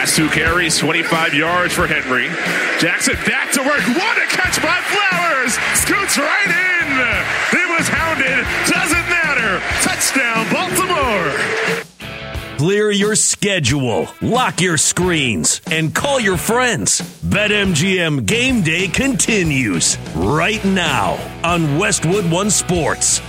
last 2 carries, 25 yards for Henry. Jackson back to work. What a catch by Flowers. Scoots right in. It was hounded. Doesn't matter. Touchdown, Baltimore. Clear your schedule, lock your screens, and call your friends. BetMGM Game Day continues right now on Westwood One Sports.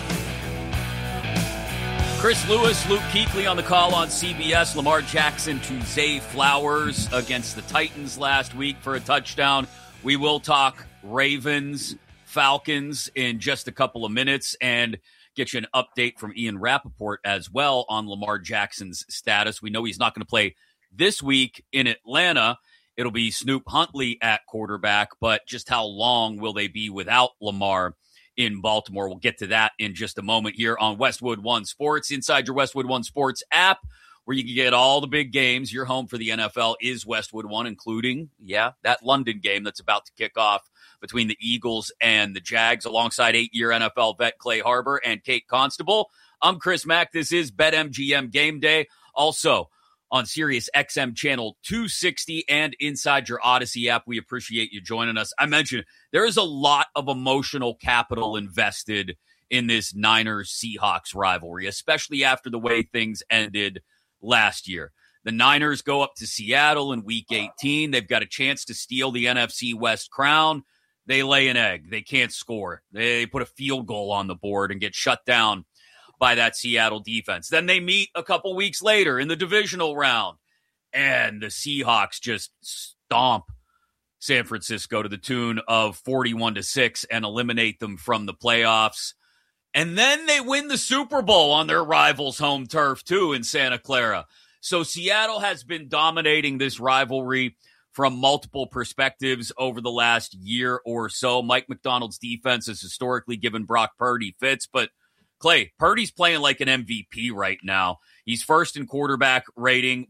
Chris Lewis, Luke Kuechly on the call on CBS. Lamar Jackson to Zay Flowers against the Titans last week for a touchdown. We will talk Ravens, Falcons in just a couple of minutes and get you an update from Ian Rappaport as well on Lamar Jackson's status. We know he's not going to play this week in Atlanta. It'll be Snoop Huntley at quarterback, but just how long will they be without Lamar in Baltimore? We'll get to that in just a moment here on Westwood One Sports. Inside your Westwood One Sports app, where you can get all the big games. Your home for the NFL is Westwood One, including, that London game that's about to kick off between the Eagles and the Jags, alongside 8-year NFL vet Clay Harbor and Kate Constable. I'm Chris Mack. This is BetMGM Game Day. Also on Sirius XM Channel 260 and inside your Odyssey app. We appreciate you joining us. I mentioned there is a lot of emotional capital invested in this Niners-Seahawks rivalry, especially after the way things ended last year. The Niners go up to Seattle in Week 18. They've got a chance to steal the NFC West crown. They lay an egg. They can't score. They put a field goal on the board and get shut down by that Seattle defense. Then they meet a couple weeks later in the divisional round, and the Seahawks just stomp San Francisco to the tune of 41-6 and eliminate them from the playoffs. And then they win the Super Bowl on their rival's home turf, too, in Santa Clara. So Seattle has been dominating this rivalry from multiple perspectives over the last year or so. Mike Macdonald's defense has historically given Brock Purdy fits, but Clay, Purdy's playing like an MVP right now. He's first in quarterback rating,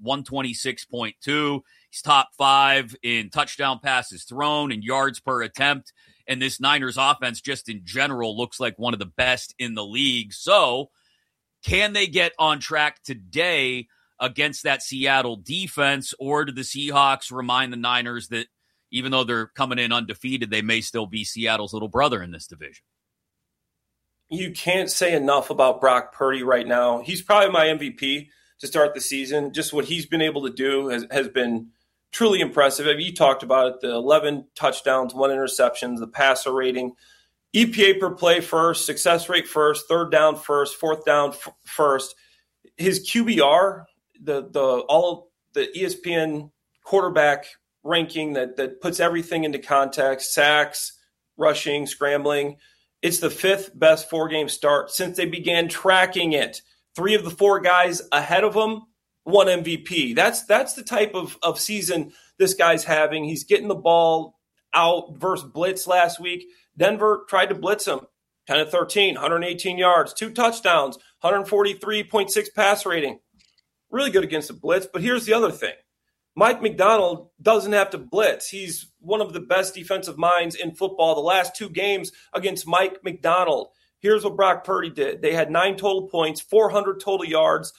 126.2. He's top 5 in touchdown passes thrown and yards per attempt. And this Niners offense just in general looks like one of the best in the league. So can they get on track today against that Seattle defense, or do the Seahawks remind the Niners that even though they're coming in undefeated, they may still be Seattle's little brother in this division? You can't say enough about Brock Purdy right now. He's probably my MVP to start the season. Just what he's been able to do has been truly impressive. You talked about it, the 11 touchdowns, 1 interception, the passer rating, EPA per play first, success rate first, third down first, fourth down first. His QBR, all the ESPN quarterback ranking that puts everything into context, sacks, rushing, scrambling, it's the 5th best 4-game start since they began tracking it. 3 of the 4 guys ahead of him won MVP. That's the type of season this guy's having. He's getting the ball out versus blitz last week. Denver tried to blitz him. 10 of 13, 118 yards, 2 touchdowns, 143.6 pass rating. Really good against the blitz. But here's the other thing. Mike Macdonald doesn't have to blitz. He's one of the best defensive minds in football. The last 2 games against Mike Macdonald. Here's what Brock Purdy did. They had 9 total points, 400 total yards,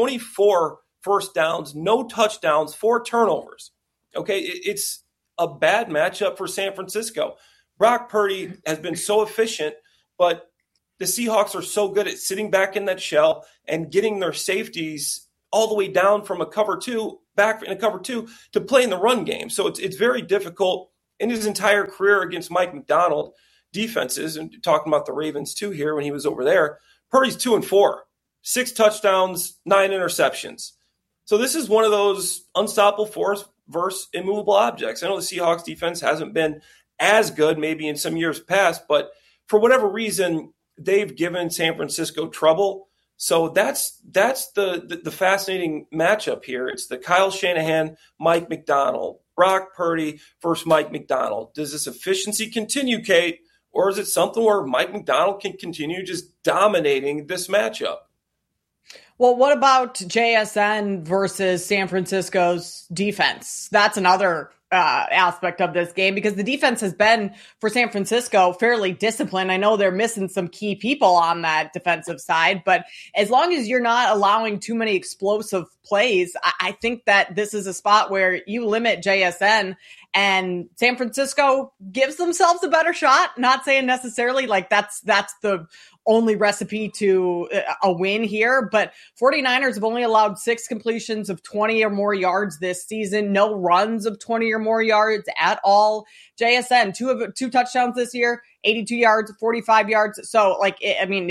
24 first downs, no touchdowns, 4 turnovers. Okay, it's a bad matchup for San Francisco. Brock Purdy has been so efficient, but the Seahawks are so good at sitting back in that shell and getting their safeties all the way down from a cover 2, back in a cover 2 to play in the run game. So it's very difficult in his entire career against Mike Macdonald defenses, and talking about the Ravens too here when he was over there. Purdy's 2-4, 6 touchdowns, 9 interceptions. So this is one of those unstoppable force versus immovable objects. I know the Seahawks defense hasn't been as good maybe in some years past, but for whatever reason, they've given San Francisco trouble. So that's the fascinating matchup here. It's the Kyle Shanahan, Mike Macdonald, Brock Purdy versus Mike Macdonald. Does this efficiency continue, Kate, or is it something where Mike Macdonald can continue just dominating this matchup? Well, what about JSN versus San Francisco's defense? That's another aspect of this game, because the defense has been, for San Francisco, fairly disciplined. I know they're missing some key people on that defensive side, but as long as you're not allowing too many explosive plays, I think that this is a spot where you limit JSN, and San Francisco gives themselves a better shot. Not saying necessarily like that's the only recipe to a win here, but 49ers have only allowed 6 completions of 20 or more yards this season, no runs of 20 or more yards at all. JSN, two touchdowns this year, 82 yards, 45 yards. So like, I mean,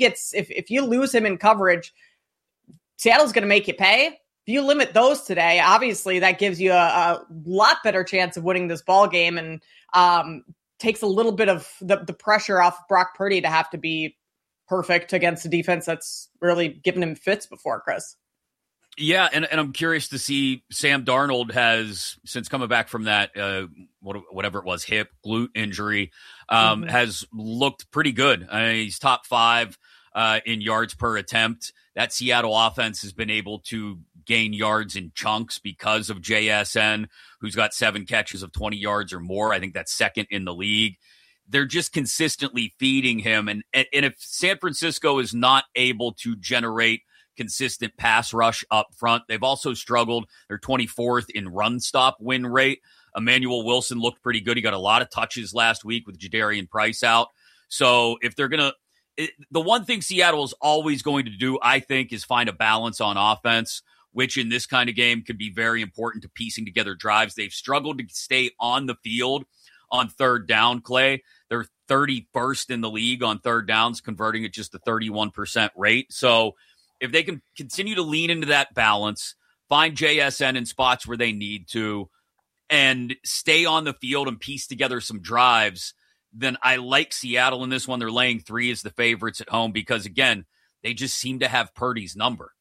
if you lose him in coverage, Seattle's going to make you pay. If you limit those today, obviously that gives you a lot better chance of winning this ball game, and takes a little bit of the pressure off Brock Purdy to have to be perfect against a defense that's really given him fits before, Chris. Yeah, and I'm curious to see. Sam Darnold has, since coming back from that, whatever it was, hip, glute injury, has looked pretty good. He's top 5 in yards per attempt. That Seattle offense has been able to gain yards in chunks because of JSN, who's got 7 catches of 20 yards or more. I think that's second in the league. They're just consistently feeding him. And if San Francisco is not able to generate consistent pass rush up front, they've also struggled. They're 24th in run stop win rate. Emmanuel Wilson looked pretty good. He got a lot of touches last week with Jadarian Price out. So if they're going to, the one thing Seattle is always going to do, I think, is find a balance on offense, which in this kind of game could be very important to piecing together drives. They've struggled to stay on the field on third down, Clay. They're 31st in the league on third downs, converting at just a 31% rate. So if they can continue to lean into that balance, find JSN in spots where they need to, and stay on the field and piece together some drives, then I like Seattle in this one. They're laying 3 as the favorites at home because, again, they just seem to have Purdy's number.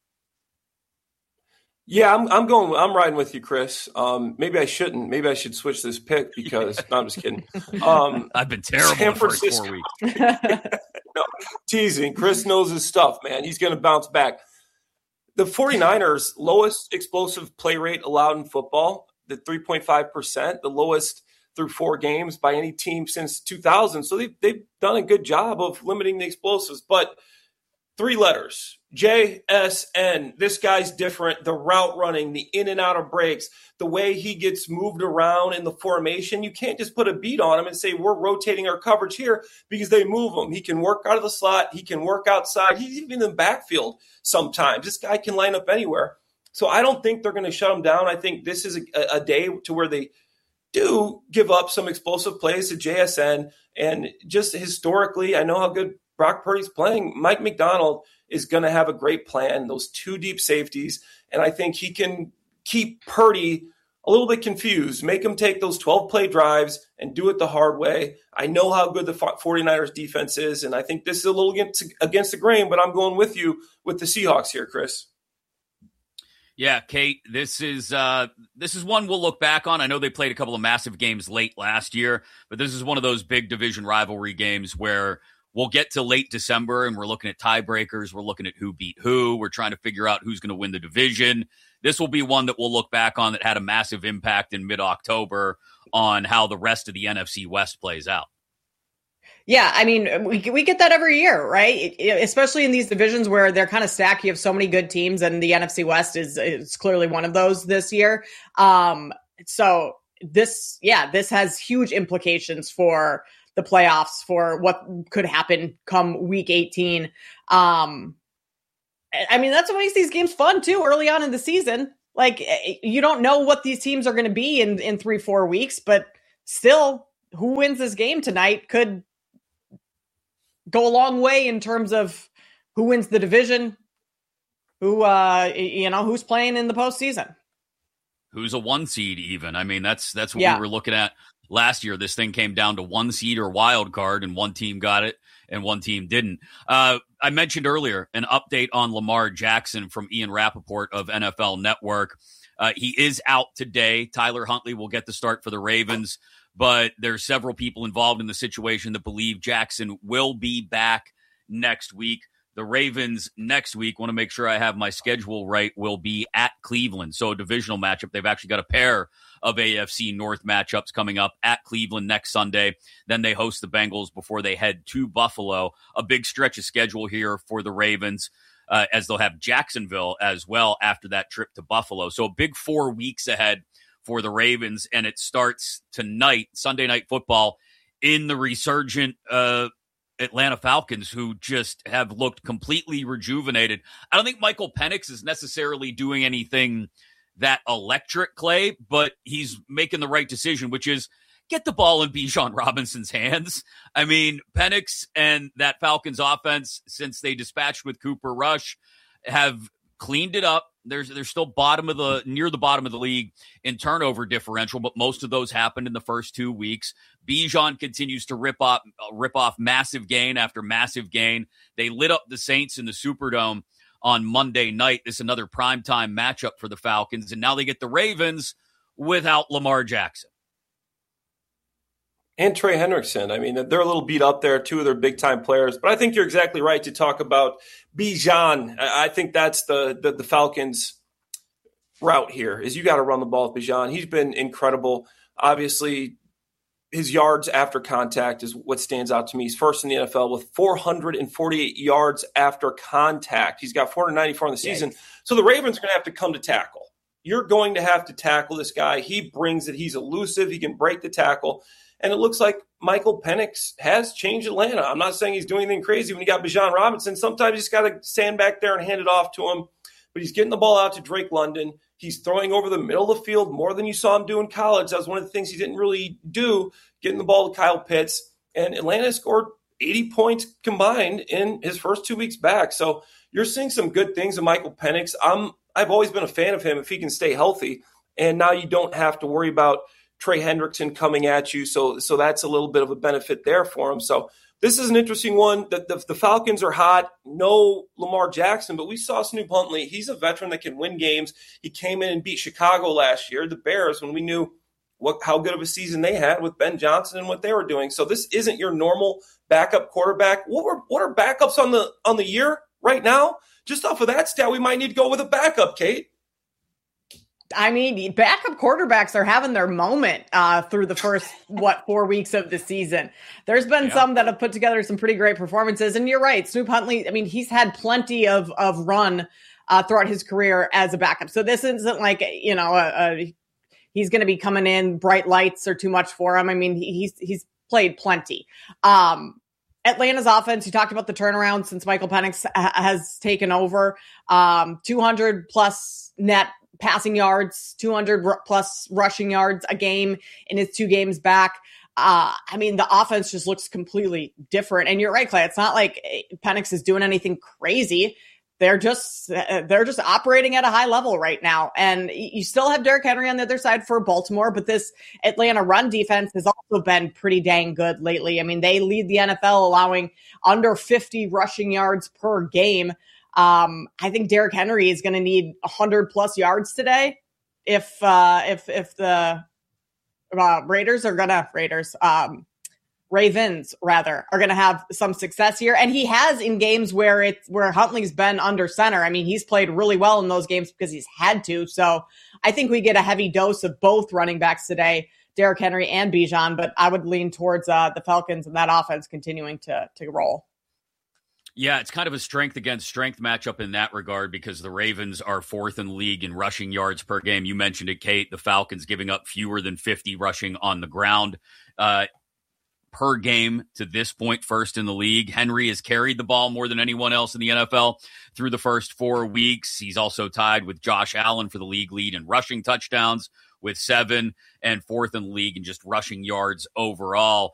Yeah, I'm riding with you, Chris. Maybe I shouldn't. Maybe I should switch this pick because no, I'm just kidding. I've been terrible San the first Francisco. 4 weeks. No, teasing. Chris knows his stuff, man. He's going to bounce back. The 49ers, lowest explosive play rate allowed in football, the 3.5%, the lowest through 4 games by any team since 2000. So they've done a good job of limiting the explosives. But 3 letters, JSN. This guy's different. The route running, the in and out of breaks, the way he gets moved around in the formation. You can't just put a beat on him and say, we're rotating our coverage here because they move him. He can work out of the slot. He can work outside. He's even in the backfield sometimes. This guy can line up anywhere. So I don't think they're going to shut him down. I think this is a day to where they do give up some explosive plays to JSN. And just historically, I know how good Brock Purdy's playing. Mike McDonald is going to have a great plan, those 2 deep safeties. And I think he can keep Purdy a little bit confused, make him take those 12-play drives and do it the hard way. I know how good the 49ers defense is, and I think this is a little against the grain, but I'm going with you with the Seahawks here, Chris. Yeah, Kate, this is one we'll look back on. I know they played a couple of massive games late last year, but this is one of those big division rivalry games where we'll get to late December and we're looking at tiebreakers. We're looking at who beat who. We're trying to figure out who's going to win the division. This will be one that we'll look back on that had a massive impact in mid-October on how the rest of the NFC West plays out. Yeah, I mean, we get that every year, right? Especially in these divisions where they're kind of stacked. You have so many good teams, and the NFC West is clearly one of those this year. So this has huge implications for the playoffs, for what could happen come week 18. I mean, that's what makes these games fun too, early on in the season. Like, you don't know what these teams are going to be in 3-4 weeks, but still, who wins this game tonight could go a long way in terms of who wins the division, who's playing in the postseason. Who's a 1 seed even. I mean, that's what we were looking at last year. This thing came down to 1 seed or wild card, and one team got it and one team didn't. I mentioned earlier an update on Lamar Jackson from Ian Rappaport of NFL Network. He is out today. Tyler Huntley will get the start for the Ravens, but there's several people involved in the situation that believe Jackson will be back next week. The Ravens next week, want to make sure I have my schedule right, will be at Cleveland. So a divisional matchup. They've actually got a pair of AFC North matchups coming up at Cleveland next Sunday. Then they host the Bengals before they head to Buffalo. A big stretch of schedule here for the Ravens, as they'll have Jacksonville as well after that trip to Buffalo. So a big 4 weeks ahead for the Ravens, and it starts tonight, Sunday Night Football, in the resurgent Atlanta Falcons, who just have looked completely rejuvenated. I don't think Michael Penix is necessarily doing anything that electric, Clay, but he's making the right decision, which is get the ball in Bijan Robinson's hands. I mean, Penix and that Falcons offense, since they dispatched with Cooper Rush, have cleaned it up. They're still near the bottom of the league in turnover differential, but most of those happened in the first 2 weeks. Bijan continues to rip off massive gain after massive gain. They lit up the Saints in the Superdome on Monday night. This is another primetime matchup for the Falcons, and now they get the Ravens without Lamar Jackson. And Trey Hendrickson. I mean, they're a little beat up there, two of their big-time players. But I think you're exactly right to talk about Bijan. I think that's the Falcons' route here, is you got to run the ball with Bijan. He's been incredible. Obviously, his yards after contact is what stands out to me. He's first in the NFL with 448 yards after contact. He's got 494 in the season. So the Ravens are going to have to come to tackle. You're going to have to tackle this guy. He brings it. He's elusive. He can break the tackle. And it looks like Michael Penix has changed Atlanta. I'm not saying he's doing anything crazy when you got Bijan Robinson. Sometimes you just got to stand back there and hand it off to him. But he's getting the ball out to Drake London. He's throwing over the middle of the field more than you saw him do in college. That was one of the things he didn't really do, getting the ball to Kyle Pitts. And Atlanta scored 80 points combined in his first 2 weeks back. So you're seeing some good things in Michael Penix. I've always been a fan of him if he can stay healthy. And now you don't have to worry about Trey Hendrickson coming at you. So that's a little bit of a benefit there for him. So this is an interesting one. The Falcons are hot. No Lamar Jackson, but we saw Snoop Huntley. He's a veteran that can win games. He came in and beat Chicago last year, the Bears, when we knew how good of a season they had with Ben Johnson and what they were doing. So this isn't your normal backup quarterback. What are backups on the year right now? Just off of that stat, we might need to go with a backup, Kate. I mean, backup quarterbacks are having their moment through the first, 4 weeks of the season. There's been some that have put together some pretty great performances. And you're right, Snoop Huntley, I mean, he's had plenty of run throughout his career as a backup. So this isn't like, he's going to be coming in, bright lights are too much for him. I mean, he's played plenty. Atlanta's offense, you talked about the turnaround since Michael Penix has taken over. 200 plus net passing yards, 200 plus rushing yards a game in his 2 games back. I mean, the offense just looks completely different. And you're right, Clay. It's not like Penix is doing anything crazy. They're just operating at a high level right now. And you still have Derrick Henry on the other side for Baltimore, but this Atlanta run defense has also been pretty dang good lately. I mean, they lead the NFL allowing under 50 rushing yards per game. I think Derrick Henry is going to need 100 plus yards today if the Ravens are going to have some success here. And he has in games where Huntley's been under center. I mean, he's played really well in those games because he's had to. So I think we get a heavy dose of both running backs today, Derrick Henry and Bijan, but I would lean towards the Falcons and that offense continuing to roll. Yeah, it's kind of a strength against strength matchup in that regard because the Ravens are 4th in the league in rushing yards per game. You mentioned it, Kate. The Falcons giving up fewer than 50 rushing on the ground per game to this point, 1st in the league. Henry has carried the ball more than anyone else in the NFL through the first 4 weeks. He's also tied with Josh Allen for the league lead in rushing touchdowns with 7 and 4th in the league in just rushing yards overall.